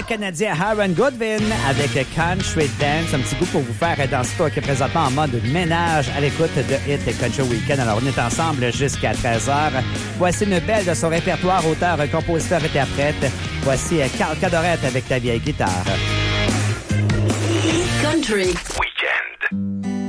Canadien Aaron Goodwin avec Country Dance. Un petit goût pour vous faire danser, toi qui est présentement en mode ménage à l'écoute de Hit Country Weekend. Alors, on est ensemble jusqu'à 13h. Voici une belle de son répertoire, auteur, compositeur, interprète. Voici Carl Cadorette avec Ta vieille guitare. Country